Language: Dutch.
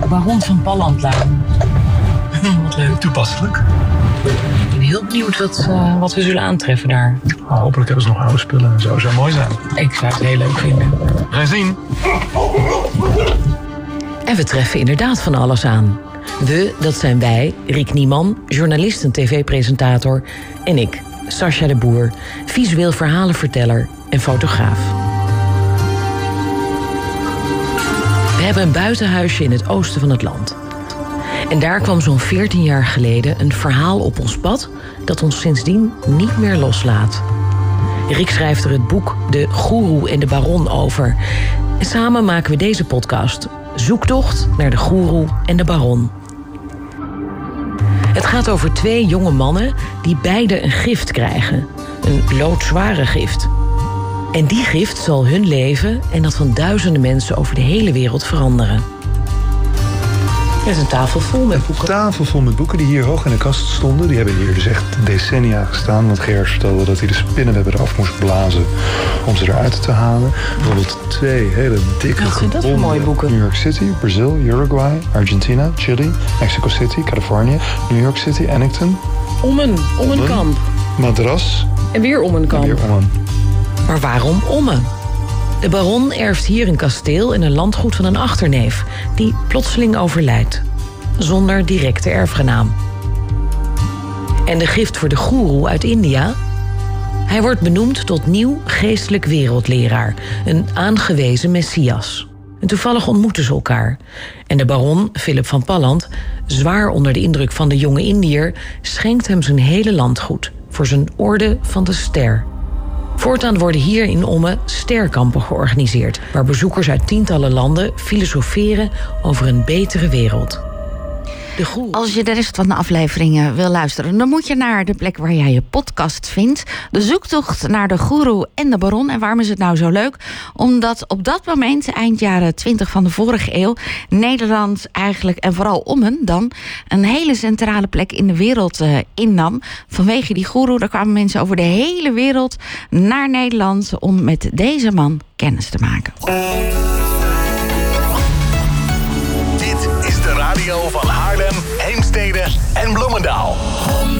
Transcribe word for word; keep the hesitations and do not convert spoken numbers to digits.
Baron van Pallandlaan. Wat leuk. Toepasselijk. Ik ben heel benieuwd wat, uh, wat we zullen aantreffen daar. Oh, hopelijk hebben ze nog oude spullen en zo. Zou mooi zijn. Ik zou het heel leuk vinden. Ga je zien. En we treffen inderdaad van alles aan. We, dat zijn wij, Riek Nieman, journalist en tv-presentator... en ik, Sascha de Boer, visueel verhalenverteller en fotograaf. We hebben een buitenhuisje in het oosten van het land. En daar kwam zo'n veertien jaar geleden een verhaal op ons pad... dat ons sindsdien niet meer loslaat. Riek schrijft er het boek De Goeroe en de Baron over. En samen maken we deze podcast... Zoektocht naar de Goeroe en de Baron. Het gaat over twee jonge mannen die beide een gift krijgen. Een loodzware gift. En die gift zal hun leven en dat van duizenden mensen over de hele wereld veranderen. Er is een tafel vol met boeken. Een tafel vol met boeken die hier hoog in de kast stonden. Die hebben hier dus echt decennia gestaan. Want Gerard vertelde dat hij de spinnenwebben eraf moest blazen om ze eruit te halen. Bijvoorbeeld twee hele dikke Wat zijn dat voor mooie boeken? New York City, Brazil, Uruguay, Argentina, Chili, Mexico City, Californië, New York City, Ennington. Ommen, Ommenkamp. Madras. En weer Ommenkamp. En weer Ommen. Maar waarom Ommen? De baron erft hier een kasteel en een landgoed van een achterneef... die plotseling overlijdt, zonder directe erfgenaam. En de gift voor de goeroe uit India? Hij wordt benoemd tot nieuw geestelijk wereldleraar... een aangewezen messias. En toevallig ontmoeten ze elkaar. En de baron, Philip van Palland, zwaar onder de indruk van de jonge Indiër... schenkt hem zijn hele landgoed voor zijn orde van de ster... Voortaan worden hier in Ommen sterkampen georganiseerd... waar bezoekers uit tientallen landen filosoferen over een betere wereld. De Goeroe. Als je de rest van de afleveringen wil luisteren... dan moet je naar de plek waar jij je podcast vindt. De zoektocht naar de Goeroe en de Baron. En waarom is het nou zo leuk? Omdat op dat moment, eind jaren twintig van de vorige eeuw... Nederland eigenlijk, en vooral Ommen dan... een hele centrale plek in de wereld uh, innam. Vanwege die Goeroe, daar kwamen mensen over de hele wereld... naar Nederland om met deze man kennis te maken. Dit is de radio van Haarlem, Heemstede en Bloemendaal.